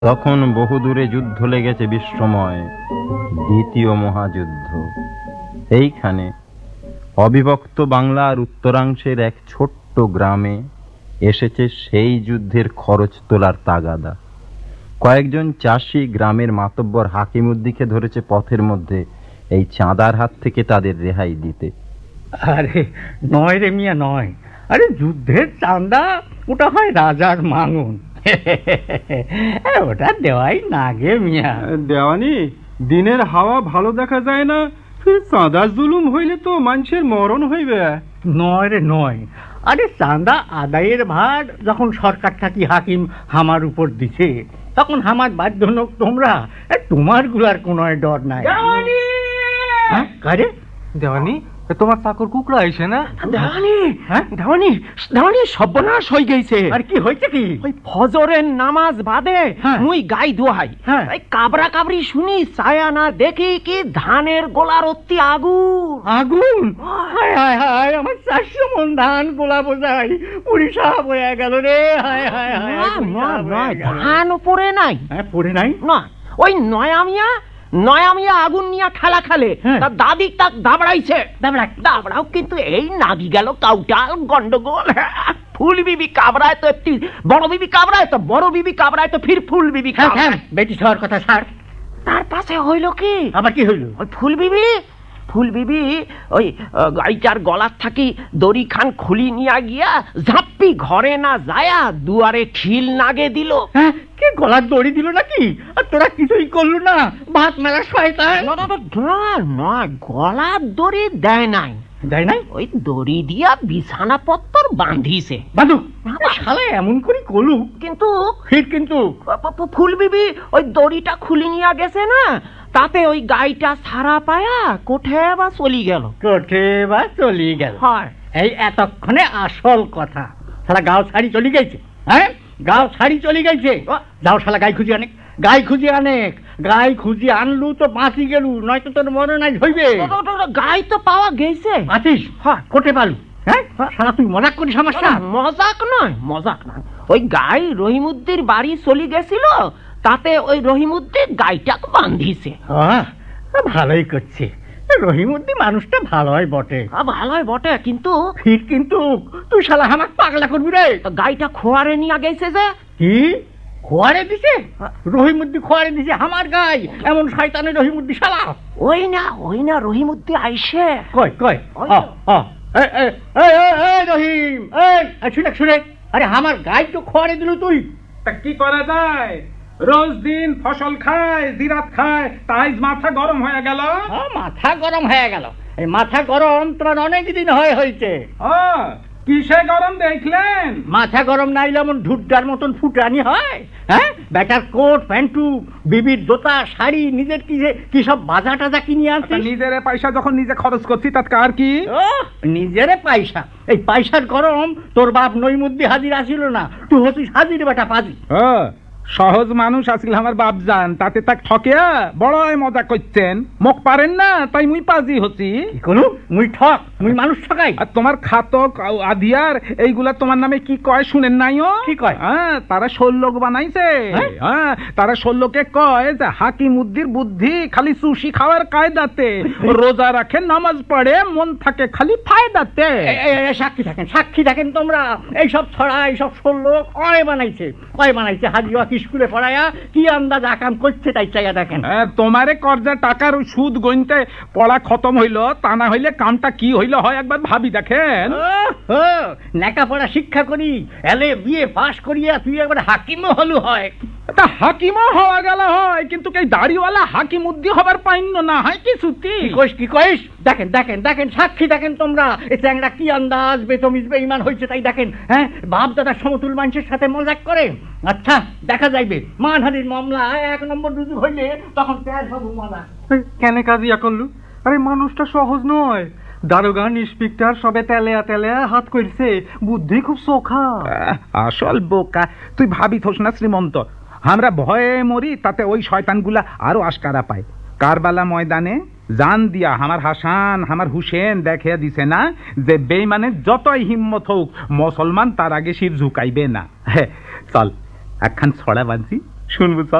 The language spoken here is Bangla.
তখন বহুদূরে যুদ্ধ লেগেছে বিশ্বময়, দ্বিতীয় মহাযুদ্ধ। এইখানে অবিভক্ত বাংলার উত্তরাংশের এক ছোট্ট গ্রামে এসেছে সেই যুদ্ধের খরচ তোলার তাগাদা। কয়েকজন চাষি গ্রামের মাতব্বর হাকিমুদ্দিকে ধরেছে পথের মধ্যে এই চাঁদার হাত থেকে তাদের রেহাই দিতে। আরে নয় রে মিয়া, নয়। আরে যুদ্ধের চাঁদা ওটা হয় রাজার মাঙন। ওটা দেওয়াই না গে মিয়া। দেওয়ানি, দিনের হাওয়া ভালো দেখা যায় না, ফির চাঁদা জুলুম হইলে তো মানুষের মরণ হইবে। নয় রে নয়। আরে চাঁদা আদায়ের ভার যখন সরকার থাকি হাকিম হামার উপর দিছে, তখন হামার বাধ্য নোক তোমরা, তোমার গুলার কোনো ডর নাই। হ্যাঁ কারে দেওয়ানি, তোমার চাকর কুকুরা আইসে না? দেওয়ানি, দেওয়ানি, দেওয়ানি সর্বনাশ হয়ে গেছে। আর কি হয়েছে কি? ওই ফজরের নামাজ বাদে মুই গাই দোহাই, এই কাবরা কাবরি শুনি ছায়া না দেখি কি ধানের গোলার অতি আগুন। আগুন? হায় হায় হায়, আমার 400 মন ধান গোলা বোঝাই পুরিসাব হয়ে গেল রে। হায় হায় হায়, ধান পড়ে নাই। পড়ে নাই না, ওই নয়ামিয়া আগুন নিয়ে খেলা খেলে তার দাদি তাক দাবড়াইছে। দাবড়াও কিন্তু এই নাগি গেল কাউটা গন্ডগোল। ফুল বিবি কাবরায় তো একটি, বড় বিবি কাবরায় তো বড় বিবি কাবরায় তো ফির ফুল বিবি। বেটি সবার কথা ছাড়। তার পাশে হইল কি? আবার কি হইল? ওই ফুল বিবি ওই গাড়িটার গলার থাকি দড়ি খান খুলি নিয়ে গিয়া ঝাপ্পি ঘরে না যায়া দুয়ারে খিল নাগে দিল। কে গলার দড়ি দিল নাকি? আর তোরা কিছুই করলো না? ভাত মেলা শয়তান। না, গলার দড়ি দেয় নাই। দেয় নাই? ওই দড়ি দিয়া বিছানা পত্তর বাঁধিছে। বাঁধুক শালা, এমন করে করলুক। কিন্তু ফুল বিবি ওই দড়িটা খুলি নিয়ে গেছে না, তাতে ওই গাইটা সারা পায়া কোঠে বা চলি গেল। হয় এই এতক্ষণে আসল কথা। শালা গাও ছাড়ি চলি গেছে। গাও ছাড়ি চলি গেছে। যাও শালা গাই খুঁজি আনেক। গাই খুঁজি আনলু তো বাঁচি গেলু, নয়তো তোর মনে নাই হইবে। গাই তো পাওয়া গেছে। আছিস? কোটে পালু? শালা তুই মজাক করিস আমার সাথে? মজাক নয়। ওই গাই রহিমুদ্দির বাড়ি চলি গেছিল, তাতে ওই রহিমুদ্দির গাইটাকে বাঁধিছে। ভালোই করছে। রহিমুদ্দিন মানুষটা ভালোই বটে। কিন্তু তুই শালা আমাকে পাগলা করবি রে। গাইটা খোয়ারে নিয়ে গেছে যে। কি খোয়ারে দিছে? রহিমুদ্দিন খোয়ারে দিছে আমার গাই? এমন শয়তানের রহিমুদ্দিন শালা। ওই না রহিমুদ্দিন আইসে। কই রহিম, শুনে আরে আমার গাই তো খোয়ারে দিল তুই। তা কি করা যায়? রোজ দিন ফসল খায়, জিরাত খায়, তাই মাথা গরম হয়ে গেল। মাথা গরম হয়ে গেল? এই মাথা গরম তোমার অনেক দিন হয়েছে। কিসে গরম দেখলেন? মাথা গরম নাইলে এমন ঢুড্ডার মতন ফুটানি হয়? বেটার কোট প্যান্টু, বিবির জোতা শাড়ি, নিজের কি সব বাজা টাজা কিনে আনছিস? নিজের পয়সা যখন নিজে খরচ করছি, তার কার কি? নিজের পয়সা? এই পয়সার গরম তোর বাপ নইমুদ্দি হাজির আসিল না, তুই হচ্ছিস হাজির বেটা পাজি। সহজ মানুষ আসিল আমার বাপ জান, তাতে তাক ঠকিয়া বড়ই মজা করছেন। মুখ পারেন না, তাই মুই পাজি হচ্ছি। মুই মানুষ ঠকাই? আর তোমার খাতক আধিয়ার এইগুলা তোমার নামে কি কয় শুনেন নাইও? কি কয়? তারা ষোল্লোক বানাইছে। তারা ষোল্লোকে কয় যে হাকিমুদ্দির বুদ্ধি খালি সুশি খাওয়ার কায়দাতে, রোজা রাখে, নামাজ পড়ে, মন থাকে খালি ফায়দাতে। সাক্ষী থাকেন তোমরা। এইসব ছড়া, এইসব ষোল্লোক কয় বানাইছে হাজি স্কুলে পড়ায়া কি আন্দাজ আকাম করছে তাই চাইয়া দেখেন। তোমারে কর্জা টাকার সুদ গণিতে পড়া খতম হইল, তা না হইলে কামটা কি হইল হয় একবার ভাবি দেখেন। লেখাপড়া শিক্ষা করি, এলে বিয়ে পাশ করিয়া তুই একবার হাকিমও হলু হয়। তা হাকিমও হওয়া গেল হয়, কিন্তু এই দাড়িওয়ালা হাকিমুদ্দি হবার পাইন্য না হয় কিছুতে। কি কইস? দেখেন সাক্ষী দেখেন তোমরা। এই চ্যাংড়া কি আন্দাজ বেতমিজ বেঈমান হয়েছে তাই দেখেন। বাপ দাদার সমতুল মানুষের সাথে মজাক করে। আচ্ছা দেখা যাইবে, মানহানির মামলা 1 নম্বর রুজু হইলে তখন প্যাজ বাবু মানা। কেন কাজিয়া করলু? আরে মানুষটা সহজ নয়। দারোগা ইন্সপেক্টর সবে তেলে হাত করছে, বুদ্ধি খুব সোখা। আসল বোকা তুই ভাবি থোস না শ্রীমন্ত। আমরা ভয়ে মরি, তাতে ওই শয়তানগুলা আরো আশকারা পায়। কারবালা ময়দানে জান দিয়া আমার হাসান আমার হুসেন দেখিয়া দিছে না যে বেঈমানের যতই হিম্মত হোক মুসলমান তার আগে শির ঝুঁকাইবে না। চল একখান ছড়া বাঁধছি, শুনবো